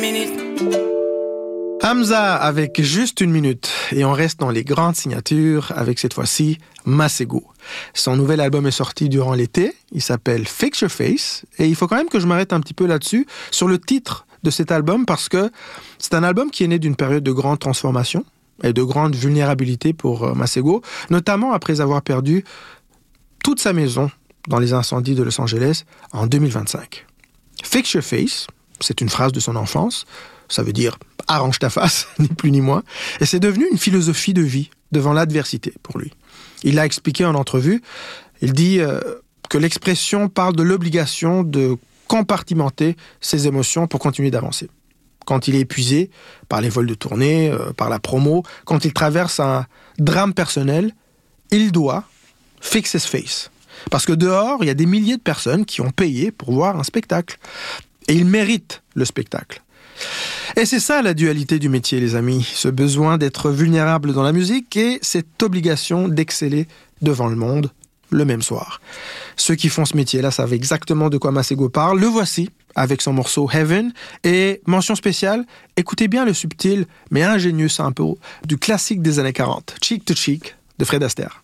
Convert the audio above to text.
Hamza avec juste une minute et on reste dans les grandes signatures avec cette fois-ci Masego. Son nouvel album est sorti durant l'été, il s'appelle Fix Your Face et il faut quand même que je m'arrête un petit peu là-dessus sur le titre de cet album parce que c'est un album qui est né d'une période de grande transformation et de grande vulnérabilité pour Masego, notamment après avoir perdu toute sa maison dans les incendies de Los Angeles en 2025. Fix Your Face, c'est une phrase de son enfance, ça veut dire « arrange ta face », ni plus ni moins, et c'est devenu une philosophie de vie devant l'adversité pour lui. Il l'a expliqué en entrevue, il dit que l'expression parle de l'obligation de compartimenter ses émotions pour continuer d'avancer. Quand il est épuisé par les vols de tournée, par la promo, quand il traverse un drame personnel, il doit fix his face. Parce que dehors, il y a des milliers de personnes qui ont payé pour voir un spectacle. Et ils méritent le spectacle. Et c'est ça la dualité du métier, les amis. Ce besoin d'être vulnérable dans la musique et cette obligation d'exceller devant le monde le même soir. Ceux qui font ce métier-là savent exactement de quoi Masego parle. Le voici avec son morceau Heaven. Et mention spéciale, écoutez bien le subtil mais ingénieux sample du classique des années 40, Cheek to Cheek de Fred Astaire.